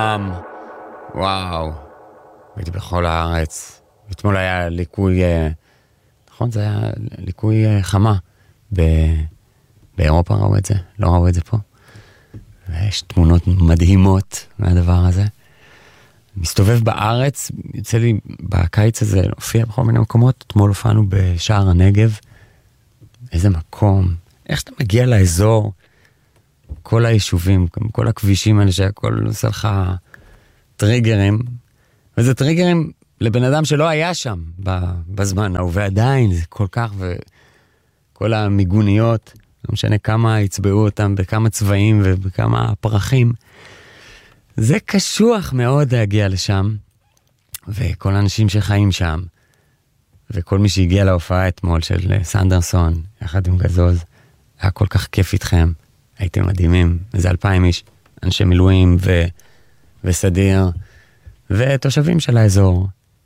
חם. וואו. הייתי בכל הארץ. אתמול היה ליקוי, נכון? זה היה ליקוי חמה. באירופה ראו את זה, לא ראו את זה פה. ויש תמונות מדהימות מהדבר הזה. מסתובב בארץ, יוצא לי בקיץ הזה להופיע בכל מיני מקומות. אתמול הופענו בשער הנגב. איזה מקום. איך אתה מגיע לאזור, כל היישובים, כל הכבישים האלה שהכל עושה לך טריגרים, וזה טריגרים לבן אדם שלא היה שם בזמן, ועדיין זה כל כך, וכל המיגוניות, לא משנה כמה יצבעו אותם, בכמה צבעים ובכמה פרחים, זה קשוח מאוד להגיע לשם, וכל האנשים שחיים שם, וכל מי שהגיע להופעה אתמול של סנדרסון, יחד עם גזוז, היה כל כך כיף איתכם, הייתם מדהימים, איזה 2,000 איש, אנשי מילואים וסדיר, ותושבים של האזור,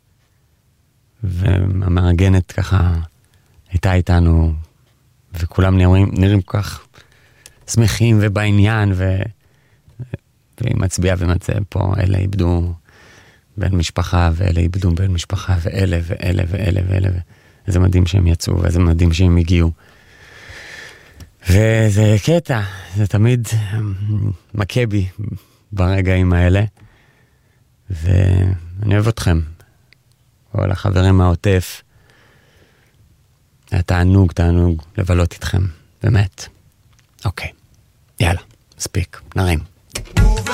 והמארגנת ככה הייתה איתנו, וכולם נראים כל כך שמחים ובעניין, והיא מצביעה ומצביעה פה, אלה איבדו בן משפחה, ואלה איבדו בן משפחה, ואלה ואלה ואלה ואלה, איזה מדהים שהם יצאו, ואיזה מדהים שהם הגיעו. וזה קטע, זה תמיד מכה בי ברגעים האלה, ואני אוהב אתכם, כל החברים מהעוטף, היה תענוג לבלות איתכם, באמת. אוקיי, יאללה, מספיק, נרים.